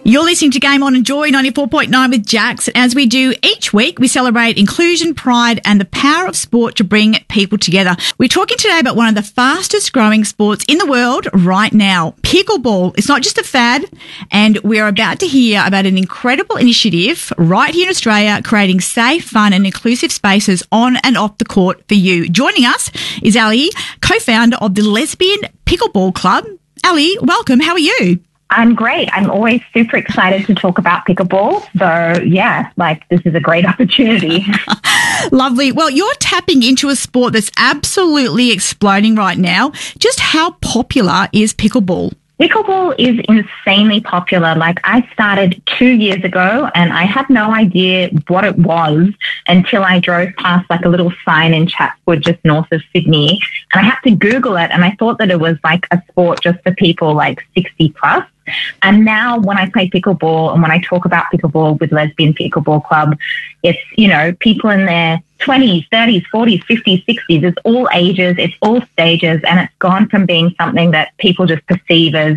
You're listening to Game On and Joy 94.9 with Jax. As we do each week, we celebrate inclusion, pride and the power of sport to bring people together. We're talking today about one of the fastest growing sports in the world right now, pickleball. It's not just a fad, and we're about to hear about an incredible initiative right here in Australia, creating safe, fun and inclusive spaces on and off the court for you. Joining us is Ali, co-founder of the Lesbian Pickleball Club. Ali, welcome. How are you? I'm great. I'm always super excited to talk about pickleball. So, yeah, this is a great opportunity. Lovely. Well, you're tapping into a sport that's absolutely exploding right now. Just how popular is pickleball? Pickleball is insanely popular. I started 2 years ago and I had no idea what it was until I drove past a little sign in Chatswood just north of Sydney. And I had to Google it and I thought that it was a sport just for people 60 plus. And now when I play pickleball and when I talk about pickleball with Lesbian Pickleball Club, it's, people in their 20s, 30s, 40s, 50s, 60s. It's all ages, it's all stages. And it's gone from being something that people just perceive as,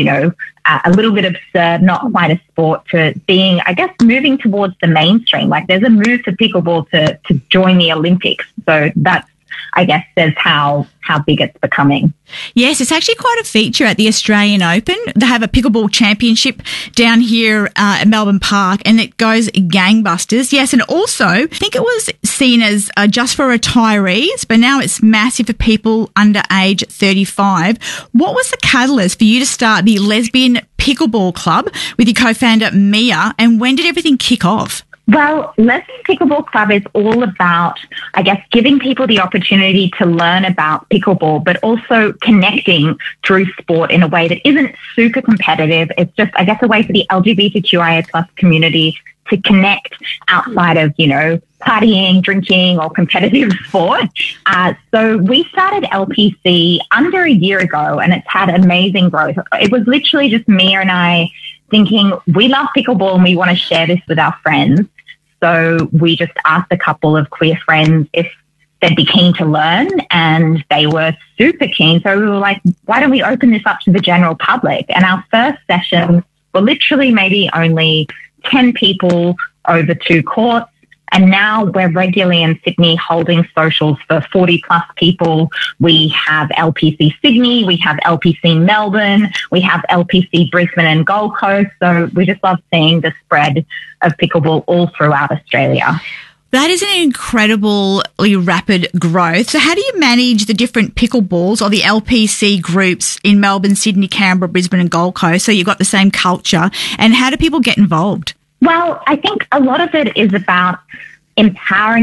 a little bit absurd, not quite a sport, to being, I guess, moving towards the mainstream. There's a move for pickleball to join the Olympics. So that's, I guess, says how big it's becoming. Yes, it's actually quite a feature at the Australian Open. They have a pickleball championship down here at Melbourne Park and it goes gangbusters. Yes, and also I think it was seen as just for retirees, but now it's massive for people under age 35. What was the catalyst for you to start the Lesbian Pickleball Club with your co-founder Mia, and when did everything kick off? Well, Lesbian Pickleball Club is all about, I guess, giving people the opportunity to learn about pickleball, but also connecting through sport in a way that isn't super competitive. It's just, I guess, a way for the LGBTQIA plus community to connect outside of, partying, drinking or competitive sport. So we started LPC under a year ago and it's had amazing growth. It was literally just Mia and I thinking, we love pickleball and we want to share this with our friends. So we just asked a couple of queer friends if they'd be keen to learn, and they were super keen. So we were like, why don't we open this up to the general public? And our first sessions were literally maybe only 10 people over 2 courts. And now we're regularly in Sydney holding socials for 40 plus people. We have LPC Sydney, we have LPC Melbourne, we have LPC Brisbane and Gold Coast. So we just love seeing the spread of pickleball all throughout Australia. That is an incredibly rapid growth. So how do you manage the different pickleballs or the LPC groups in Melbourne, Sydney, Canberra, Brisbane and Gold Coast so you've got the same culture? And how do people get involved? Well, I think a lot of it is about empowering